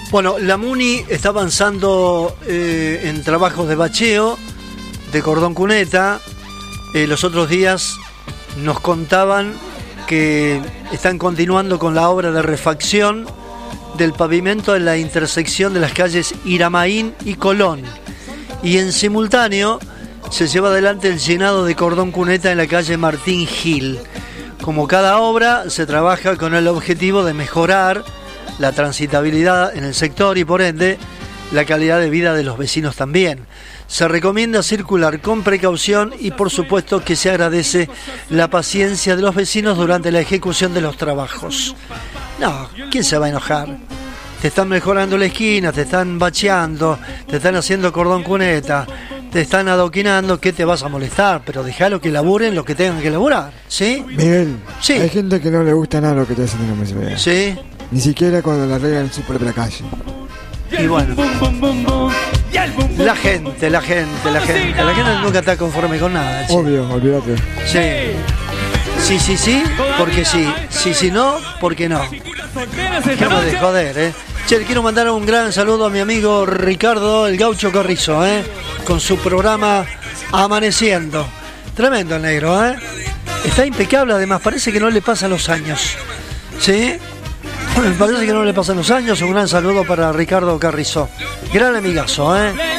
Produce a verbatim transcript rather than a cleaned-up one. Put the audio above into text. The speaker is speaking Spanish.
Bueno, la Muni está avanzando eh, en trabajos de bacheo de cordón cuneta. Eh, los otros días nos contaban que están continuando con la obra de refacción del pavimento en la intersección de las calles Iramaín y Colón. Y en simultáneo se lleva adelante el llenado de cordón cuneta en la calle Martín Gil. Como cada obra, se trabaja con el objetivo de mejorar la transitabilidad en el sector y, por ende, la calidad de vida de los vecinos también. Se recomienda circular con precaución y, por supuesto, que se agradece la paciencia de los vecinos durante la ejecución de los trabajos. No, ¿quién se va a enojar? Te están mejorando la esquina, te están bacheando, te están haciendo cordón cuneta, te están adoquinando, ¿qué te vas a molestar? Pero déjalo que laburen lo que tengan que laburar, ¿sí? Miguel, sí. Hay gente que no le gusta nada lo que te hacen en la municipalidad. Sí. Ni siquiera cuando la arreglan en su propia calle. Y bueno, la gente, la gente, la gente, la gente nunca está conforme con nada, che. Obvio, olvídate. Sí. Sí, sí, sí, porque sí. Sí, sí, no, porque no. Dejemos de joder, ¿eh? Che, le quiero mandar un gran saludo a mi amigo Ricardo, el Gaucho Carrizo, ¿eh? Con su programa Amaneciendo. Tremendo el negro, ¿eh? Está impecable, además, parece que no le pasan los años. ¿Sí? Parece que no le pasan los años. Un gran saludo para Ricardo Carrizo. Gran amigazo, ¿eh?